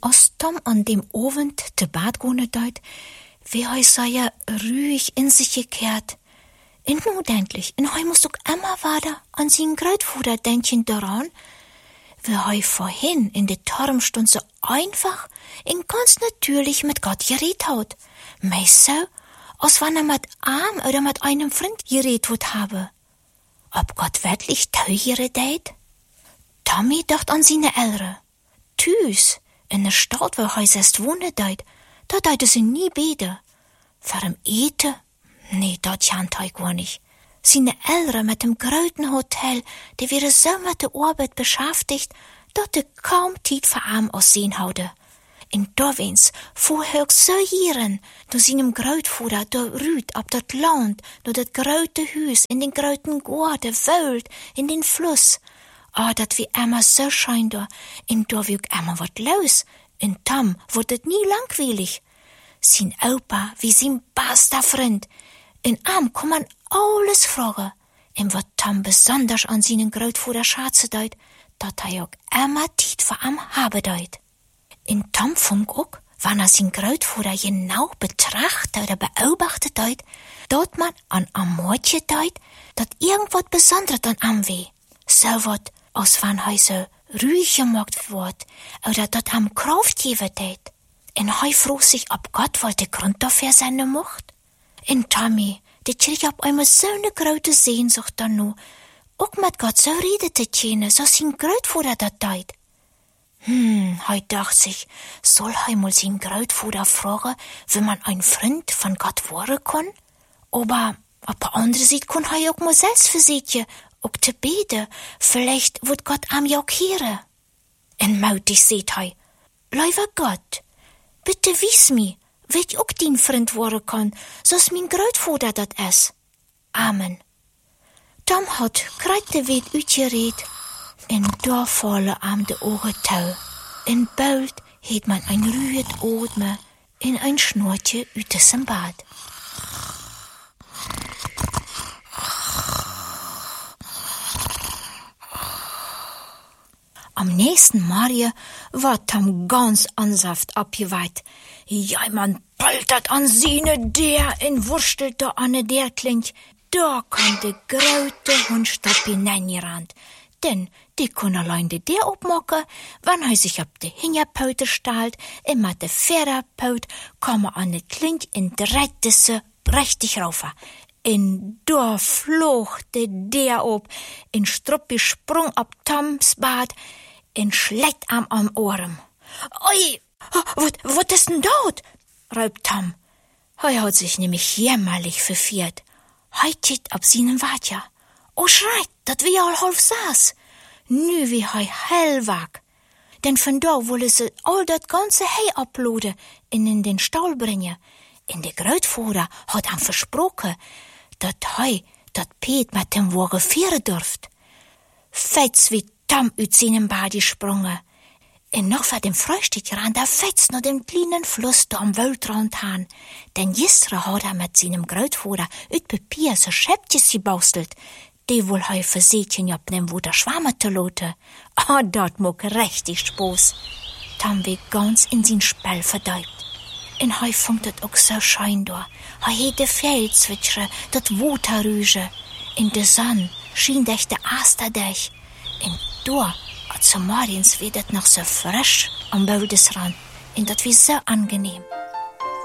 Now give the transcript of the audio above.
Als Tom an dem Abend te Bad gehen deut, wie hei sei ruhig in sich gekehrt. Und nun endlich, und hei muss doch immer weiter an sein Großvater denken daran, wie hei vorhin in der Turmstunde so einfach und ganz natürlich mit Gott geredet hat. Meist so, als wenn mit einem oder mit einem Freund geredet habe. Ob Gott wirklich teuer deit? Tommy dacht an seine Eltern. Tüs, in der Stadt, wo hei erst wohnen deit, da deite sie nie beten. Für im Eten? Nee, dat jant hei gar nicht. Seine Eltern mit dem großen Hotel, die wäre so mit der Arbeit beschäftigt, dat er kaum Zeit für ihn aussehen haude. In Dovins vorher so Jahren, du seinem Großvater, der Rüd, ab dat Land, du dat große Hüs, in den großen Garten, Wald, in den Fluss. Dat wie immer so schein da, in da wie immer wat los. In Tom wird het nie langweilig. Sein Opa wie sein bester Freund. In ihm kann man alles fragen. Und wat Tom besonders an seinen Großvater schätze deut, dat auch immer Zeit für ihn habe deut. In Tom fand auch, wenn sein Großvater genau betrachtet oder beobachtet deut, dort man an am Mordje deut, dat irgendwas Besonderes an ihm weh. So wat, als wenn so ruhig gemacht wird, oder dat am Kraft geben deut. Und hei frug sich, ob Gott wollte Grund dafür seine Macht. In Tommy, die krieg ab einmal so ne große Sehnsucht danach, auch mit Gott so redete tjene, so sein Großvater dat deut. Hei dacht sich, soll hei mal sein Großvater fragen, wie man ein Freund von Gott werden kann? Aber auf der anderen Seite kann hei auch mal selbst versichern, auch zu beten, vielleicht wird Gott am ja auch hören. Und mutig seht hei, lieber Gott, bitte wiss mi, wie ich auch dein Freund werden kann, so's mein Großvater dat is. Amen. Tom hat kreide weit uitgereed, en da fallen am de Augen tau. En bald het man ein ruhig Atmen in ein Schnurrtje uit dessen Bad. Am nächsten Morgen war Tom ganz ansaft abgeweiht. Ja, man poltert an seine der in wurstelt da an der klingt. Da kommt der große Hundstopp hineingerannt. Denn die kann allein der abmachen, wenn er sich ab de Hinterpfote stellt, und mit der Vorderpfote kann er an der Klingt in dreite se richtig rauf. In da fluchte der ab, in Struppi sprung ab Toms Bad, in schlägt am Ohren. Oi, wat ist denn dort? Raubt Tom. Er hat sich nämlich jämmerlich verfiert. Heitit ab seinem Wadja. Oh, schreit, dat wie all halb saß. Nu wie hell wag. Denn von da wolle se all dat ganze Hei ablode in den Stall bringen. In der Großvater hat am versprochen, dat dat Piet mit dem Wagen fahren dürft. Fetz wie Tom uit seinem Bad gesprungen. Und noch vor dem Frühstück ran, da fetz noch dem kleinen Fluss da am Waldrand han. Denn gestern hat er mit seinem Großvater uit Papier so Schäpptjes gebastelt, die wohl hei versätchen ab nem Wuter schwammen te lote. Dat mag richtig Spaß. Tom wie ganz in sein Spell verdäubt. Und hei funkt het auch so schein da. Hei het de Vögel dat Wuterrüge. In de Sonne schien dech de Asterdech. Und da, als morgens wird het noch so frisch am Waldesrand. Und dat wie so angenehm.